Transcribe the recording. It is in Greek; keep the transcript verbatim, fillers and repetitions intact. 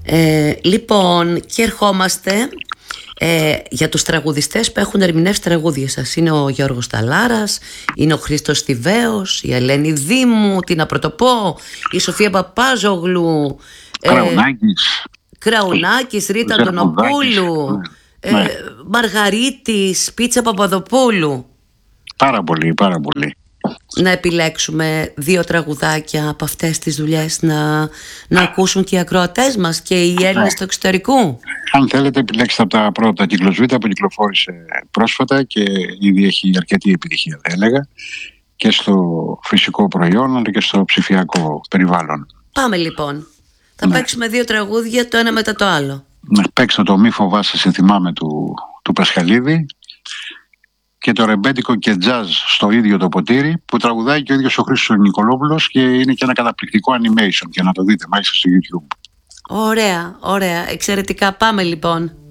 Ε, λοιπόν, και ερχόμαστε ε, για τους τραγουδιστές που έχουν ερμηνεύσει τραγούδια σας. Είναι ο Γιώργος Ταλάρας, είναι ο Χρήστος Θηβαίος, η Ελένη Δήμου, τι να πρωτοπώ, η Σοφία Παπάζογλου, Κραουνάκης, ε, Κραουνάκης, Ρίτα Αντωνοπούλου, ε, ναι. Μαργαρίτης, Πίτσα Παπαδοπούλου. Πάρα πολύ, πάρα πολύ. Να επιλέξουμε δύο τραγουδάκια από αυτές τις δουλειές να, να ακούσουν και οι ακροατές μας και οι Έλληνες του εξωτερικού. Αν θέλετε, επιλέξτε από τα πρώτα. Κυκλοσβήτα που κυκλοφόρησε πρόσφατα και ήδη έχει αρκετή επιτυχία, θα έλεγα, και στο φυσικό προϊόν αλλά και στο ψηφιακό περιβάλλον. Πάμε λοιπόν. Θα ναι. παίξουμε δύο τραγούδια το ένα μετά το άλλο. Να παίξω το «Μη φοβάσαι, σε θυμάμαι» του, του Πασχαλίδη και το ρεμπέτικο και τζαζ στο ίδιο το ποτήρι που τραγουδάει και ο ίδιος ο Χρήστος Νικολόπουλος και είναι και ένα καταπληκτικό animation, και να το δείτε μάλιστα στο YouTube. Ωραία, ωραία, εξαιρετικά. Πάμε λοιπόν.